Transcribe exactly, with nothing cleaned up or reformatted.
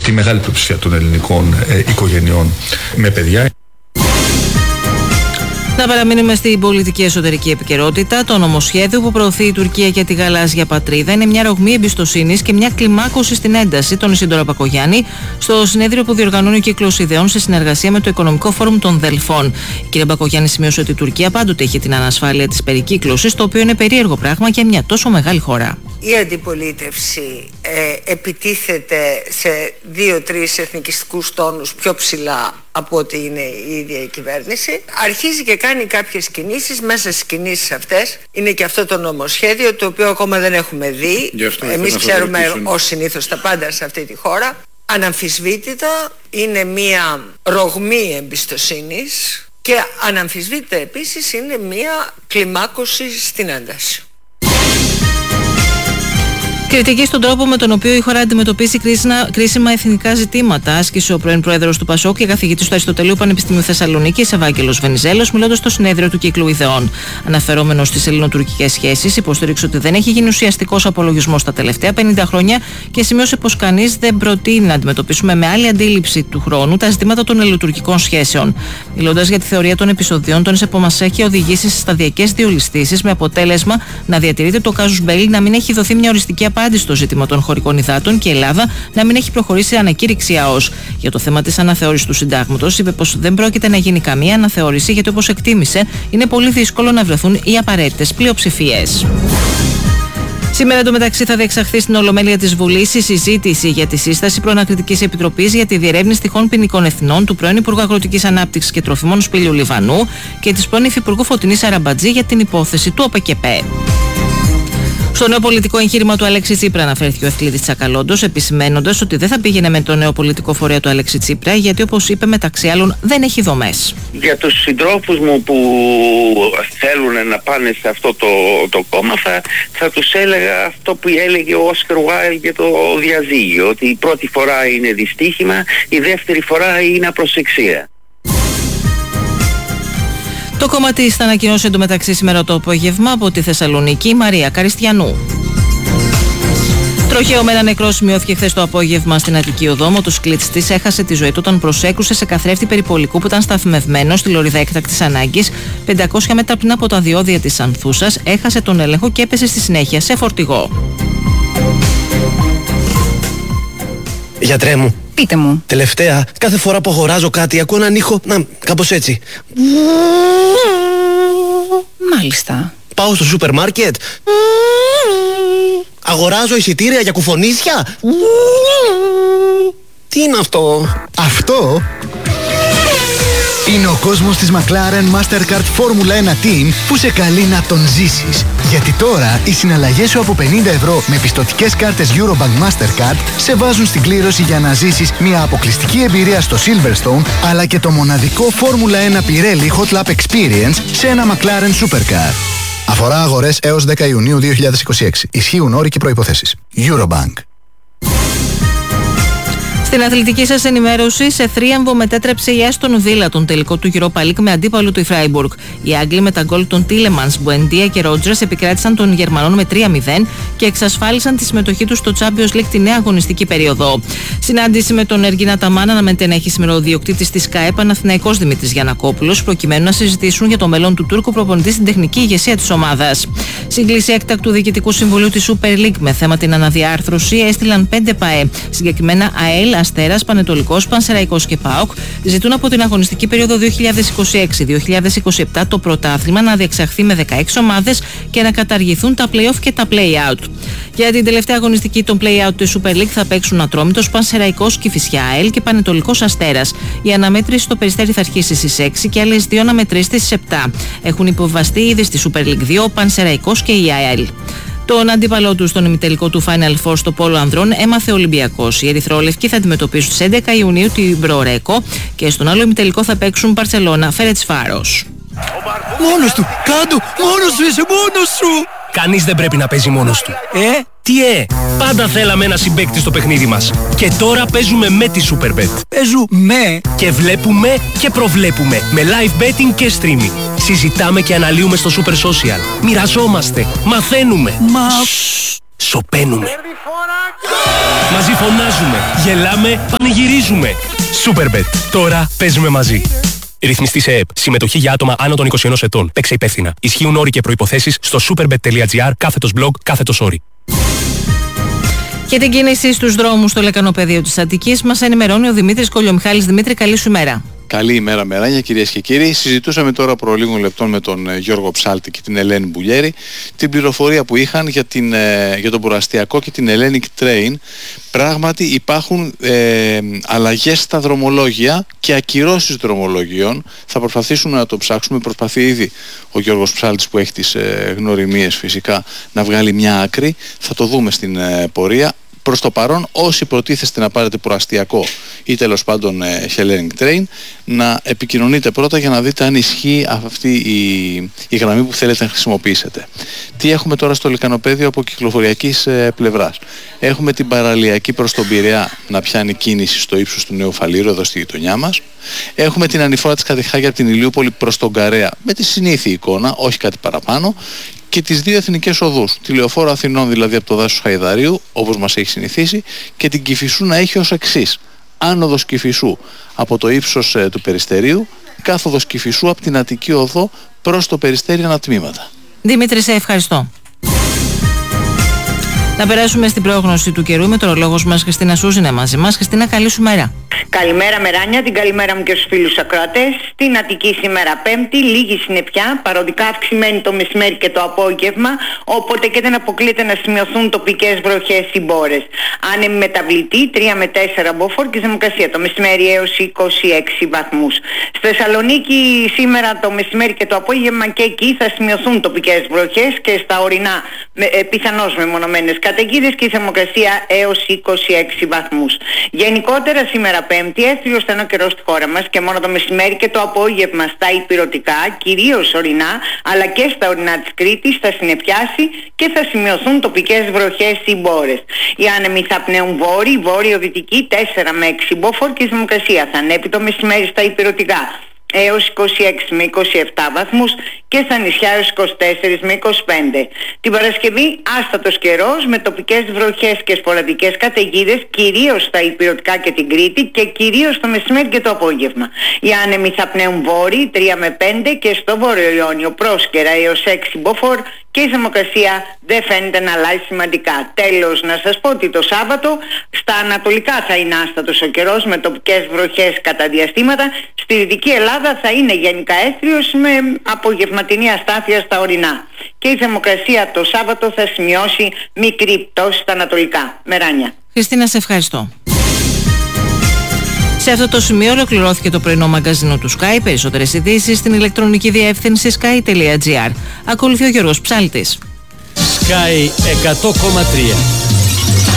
τη μεγάλη πλειοψηφία των ελληνικών ε, οικογενειών με παιδιά. Να παραμείνουμε στην πολιτική εσωτερική επικαιρότητα. Το νομοσχέδιο που προωθεί η Τουρκία για τη γαλάζια πατρίδα είναι μια ρογμή εμπιστοσύνης και μια κλιμάκωση στην ένταση, τόνισε η Ντόρα Μπακογιάννη στο συνέδριο που διοργανώνει ο Κύκλος Ιδεών σε συνεργασία με το Οικονομικό Φόρουμ των Δελφών. Η κυρία Μπακογιάννη σημείωσε ότι η Τουρκία πάντοτε έχει την ανασφάλεια της περικύκλωσης, το οποίο είναι περίεργο πράγμα για μια τόσο μεγάλη χώρα. Η αντιπολίτευση ε, επιτίθεται σε δύο-τρεις εθνικιστικούς τόνους πιο ψηλά από ό,τι είναι η ίδια η κυβέρνηση. Αρχίζει και κάνει κάποιες κινήσεις. Μέσα στις κινήσεις αυτές είναι και αυτό το νομοσχέδιο, το οποίο ακόμα δεν έχουμε δει. Εμείς ξέρουμε ως συνήθως τα πάντα σε αυτή τη χώρα. Αναμφισβήτητα είναι μια ρογμή εμπιστοσύνης και αναμφισβήτητα επίσης είναι μια κλιμάκωση στην ένταση. Κριτική στον τρόπο με τον οποίο η χώρα αντιμετωπίσει κρίσιμα εθνικά ζητήματα, άσκησε ο πρώην πρόεδρος του Πασόκ και καθηγητής του Αριστοτελείου Πανεπιστημίου Θεσσαλονίκης, Ευάγγελος Βενιζέλος, μιλώντας στο συνέδριο του Κύκλου Ιδεών. Αναφερόμενος στις ελληνοτουρκικές σχέσεις, υποστήριξε ότι δεν έχει γίνει ουσιαστικός απολογισμός τα τελευταία πενήντα χρόνια και σημείωσε πως κανείς δεν προτείνει να αντιμετωπίσουμε με άλλη αντίληψη του χρόνου τα ζητήματα των ελληνοτουρκικών σχέσεων. Μιλώντας για τη θεωρία των επεισοδίων, τόνισε πως μας έχει οδηγήσει σε σταδιακές διολυστήσεις με αποτέλεσμα να διατηρείται το κάζους μπέλι, να μην έχει δοθεί μια οριστική απάντηση στο ζήτημα των χωρικών υδάτων και η Ελλάδα να μην έχει προχωρήσει ανακήρυξη ΑΟΣ. Για το θέμα της αναθεώρησης του συντάγματος, είπε πως δεν πρόκειται να γίνει καμία αναθεώρηση, γιατί όπως εκτίμησε, είναι πολύ δύσκολο να βρεθούν οι απαραίτητες πλειοψηφίες. Σήμερα εντωμεταξύ θα διεξαχθεί στην Ολομέλεια της Βουλής η συζήτηση για τη σύσταση προανακριτικής επιτροπής για τη διερεύνηση τυχόν ποινικών ευθυνών του πρώην Υπουργού Αγροτικής Ανάπτυξης και Τροφιμών Σπύλιου Λιβανού και της πρώην Υφυπουργού Φωτεινής Αραμπατζή για την υπόθεση του ΟΠΕΚΕΠΕ. Στο νέο πολιτικό εγχείρημα του Αλέξη Τσίπρα αναφέρθηκε ο Ευκλήδης Τσακαλώντος, επισημαίνοντας ότι δεν θα πήγαινε με το νέο πολιτικό φορέα του Αλέξη Τσίπρα, γιατί όπως είπε μεταξύ άλλων δεν έχει δομές. Για τους συντρόφους μου που θέλουν να πάνε σε αυτό το, το κόμμα, θα, θα τους έλεγα αυτό που έλεγε ο Όσκαρ Βάιλντ για το διαζύγιο, ότι η πρώτη φορά είναι δυστύχημα, η δεύτερη φορά είναι απροσεξία. Το κόμμα της θα ανακοινώσει εντωμεταξύ σήμερα το απόγευμα από τη Θεσσαλονίκη η Μαρία Καριστιανού. Τροχαίο με ένα νεκρό σημειώθηκε χθες το απόγευμα στην Αττική Οδό. Ο μοτοσυκλέτης της έχασε τη ζωή του όταν προσέκρουσε σε καθρέφτη περιπολικού που ήταν σταθμευμένο στη λωρίδα έκτακτης ανάγκης πεντακόσια μέτρα πριν από τα διόδια της Ανθούσας. Έχασε τον έλεγχο και έπεσε στη συνέχεια σε φορτηγό. Γιατρέ μου. Πείτε μου. Τελευταία, κάθε φορά που αγοράζω κάτι ακούω έναν ήχο, να, κάπως έτσι. Μάλιστα. Πάω στο σούπερ μάρκετ. Αγοράζω εισιτήρια για κουφονίσια. Τι είναι αυτό? Αυτό είναι ο κόσμος της McLaren Mastercard Formula ένα Team που σε καλεί να τον ζήσεις. Γιατί τώρα οι συναλλαγές σου από πενήντα ευρώ με πιστωτικές κάρτες Eurobank Mastercard σε βάζουν στην κλήρωση για να ζήσεις μια αποκλειστική εμπειρία στο Silverstone, αλλά και το μοναδικό Formula ένα Pirelli Hot Lap Experience σε ένα McLaren Supercar. Αφορά αγορές έως δέκα Ιουνίου δύο χιλιάδες είκοσι έξι. Ισχύουν όροι και προϋποθέσεις. Eurobank. Στην αθλητική σας ενημέρωση, σε θρίαμβο μετέτρεψε η Άστον Βίλα τον τελικό του Europa League με αντίπαλο του η Φράιμπουργκ. Οι Άγγλοι με τα γκολ των Τίλεμανς, Μπουεντία και Ρότζερς επικράτησαν των Γερμανών με τρία μηδέν και εξασφάλισαν τη συμμετοχή τους στο Champions League τη νέα αγωνιστική περίοδο. Συνάντηση με τον Εργίνα Ταμάν αναμένεται να έχει σήμερα ο διοκτήτης της ΚΑΕ Παναθηναϊκός Δημήτρης Γιαννακόπουλος, προκειμένου να συζητήσουν για το μέλλον του Τούρκου προπονητή στην τεχνική ηγεσία της ομάδας. Σύγκληση έκτακτου Διοικητικού Συμβουλίου της Super League με θέμα την αναδιάρθρωση έστειλαν πέντε ΠΑΕ, συγκεκριμένα ΑΕΛ, Αστέρας, Πανετολικός, Πανσεραϊκός και ΠΑΟΚ, ζητούν από την αγωνιστική περίοδο δύο χιλιάδες είκοσι έξι δύο χιλιάδες είκοσι επτά το πρωτάθλημα να διεξαχθεί με δεκαέξι ομάδες και να καταργηθούν τα play-off και τα play-out. Για την τελευταία αγωνιστική των play-out της Super League θα παίξουν Ατρόμητος, Πανσεραϊκός, Κηφισιά ΑΕΛ και Πανετολικός Αστέρας. Η αναμέτρηση στο Περιστέρι θα αρχίσει στις έξι και άλλες δύο αναμετρήσεις στις επτά. Έχουν υποβαστεί ήδη στη Super League δύο ο Πανσεραϊκός και η ΑΕΛ. Τον αντίπαλό του στον ημιτελικό του Final Four στο Πόλο Ανδρών έμαθε ο Ολυμπιακός. Οι Ερυθρόλευκοι θα αντιμετωπίσουν στις έντεκα Ιουνίου την Μπρορέκο και στον άλλο ημιτελικό θα παίξουν Μπαρσελόνα Φερετσβάρος. Μόνος του! Κάντο! Μόνος σου είσαι! Μόνος σου! Κανείς δεν πρέπει να παίζει μόνος του. Ε? Τι ε! Πάντα θέλαμε ένα συμπαίκτη στο παιχνίδι μας. Και τώρα παίζουμε με τη Superbet. Παίζουμε! Και βλέπουμε και προβλέπουμε. Με live betting και streaming. Συζητάμε και αναλύουμε στο Super Social. Μοιραζόμαστε. Μαθαίνουμε. Μα... σωπαίνουμε. Μαζί φωνάζουμε, γελάμε, πανηγυρίζουμε. Superbet. Τώρα παίζουμε μαζί. Ρυθμιστή σε ΕΕΠ. Συμμετοχή για άτομα άνω των είκοσι ένα ετών. Παίξε υπεύθυνα. Ισχύουν όροι και προϋποθέσεις στο superbet.gr κάθετος blog κάθετος όροι. Και την κίνηση στους δρόμους στο λεκανοπεδίο της Αττικής μας ενημερώνει ο Δημήτρης Κολιομιχάλης. Δημήτρη, καλή σου ημέρα. Καλή ημέρα, μεράνια, κυρίες και κύριοι. Συζητούσαμε τώρα προ λίγων λεπτών με τον Γιώργο Ψάλτη και την Ελένη Μπουλιέρη την πληροφορία που είχαν για, την, για τον Ποραστιακό και την Hellenic Train. Πράγματι υπάρχουν ε, αλλαγές στα δρομολόγια και ακυρώσεις δρομολογίων. Θα προσπαθήσουμε να το ψάξουμε. Προσπαθεί ήδη ο Γιώργος Ψάλτης, που έχει τις ε, γνωριμίες φυσικά, να βγάλει μια άκρη. Θα το δούμε στην ε, πορεία. Προς το παρόν, όσοι προτίθεστε να πάρετε Ποραστιακό ή τέλος πάντων ε, Hellenic Train, να επικοινωνείτε πρώτα για να δείτε αν ισχύει αυτή η, η γραμμή που θέλετε να χρησιμοποιήσετε. Τι έχουμε τώρα στο λεκανοπέδιο από κυκλοφοριακής ε, πλευράς? Έχουμε την παραλιακή προς τον Πειραιά να πιάνει κίνηση στο ύψος του Νέου Φαλήρου, εδώ στη γειτονιά μας. Έχουμε την ανηφόρα της Κατεχάγια από την Ηλιούπολη προς τον Καρέα με τη συνήθη εικόνα, όχι κάτι παραπάνω. Και τις δύο εθνικές οδούς, τη Λεωφόρο Αθηνών δηλαδή από το δάσος Χαϊδαρίου, όπως μας έχει συνηθίσει, και την Κηφισού να έχει ως εξής: άνοδος Κηφισού από το ύψος ε, του Περιστερίου, κάθοδος Κηφισού από την Αττική Οδό προς το Περιστέρι ανατμήματα. Δημήτρη, σε ευχαριστώ. Να περάσουμε στην πρόγνωση του καιρού. Η μετεωρολόγος μας Χριστίνα Σούζη είναι μαζί μας. Χριστίνα, καλή σου μέρα. Καλημέρα Μεράνια, την καλημέρα μου και στους φίλους ακροατές. Στην Αττική σήμερα Πέμπτη, λίγη συννεφιά, παροδικά αυξημένη το μεσημέρι και το απόγευμα, οπότε και δεν αποκλείεται να σημειωθούν τοπικές βροχές ή μπόρες. Άνεμη μεταβλητή, τρία με τέσσερα μποφόρ και θερμοκρασία το μεσημέρι έως είκοσι έξι βαθμούς. Στη Θεσσαλονίκη σήμερα το μεσημέρι και το απόγευμα και εκεί θα σημειωθούν τοπικές βροχές και στα ορεινά ε, πιθανώς μεμονωμένες καταιγίδες και η θερμοκρασία έως είκοσι έξι βαθμούς. Γενικότερα σήμερα Πέμπτη, έθριος στενό καιρό στη χώρα μας και μόνο το μεσημέρι και το απόγευμα στα ηπειρωτικά, κυρίως ορεινά, αλλά και στα ορεινά της Κρήτης θα συννεφιάσει και θα σημειωθούν τοπικές βροχές ή μπόρες. Οι άνεμοι θα πνέουν βόρειοι, βόρειο-δυτικοί τέσσερα με έξι μποφόρ και η θερμοκρασία θα ανέβει το μεσημέρι στα ηπειρωτικά έως είκοσι έξι με είκοσι επτά βαθμούς και στα νησιά έως είκοσι τέσσερα με είκοσι πέντε. Την Παρασκευή άστατος καιρός με τοπικές βροχές και σποραδικές καταιγίδες, κυρίως στα ηπειρωτικά και την Κρήτη και κυρίως το μεσημέρι και το απόγευμα. Οι άνεμοι θα πνέουν βόρειοι τρία με πέντε και στο βόρειο Ιόνιο πρόσκαιρα έως έξι μποφόρ και η θερμοκρασία δεν φαίνεται να αλλάζει σημαντικά. Τέλος, να σας πω ότι το Σάββατο στα ανατολικά θα είναι άστατος ο καιρός με τοπικές βροχές κατά διαστήματα. Στη Δυτική Ελλάδα θα είναι γενικά έθριος με απογευματινή αστάθεια στα ορεινά. Και η θερμοκρασία το Σάββατο θα σημειώσει μικρή πτώση στα ανατολικά. Μεράνια. Χριστίνα, σε ευχαριστώ. Σε αυτό το σημείο ολοκληρώθηκε το πρωινό μαγκαζίνο του Sky. Περισσότερες ειδήσεις στην ηλεκτρονική διεύθυνση sky τελεία gr. Ακολουθεί ο Γιώργος Ψάλτης. Sky εκατό κόμμα τρία.